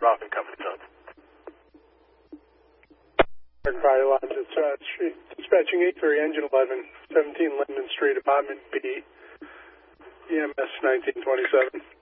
off and Company Sons. Fire Lodge, it's dispatching 83, engine 11, 17 Linden Street, apartment B, EMS 1927.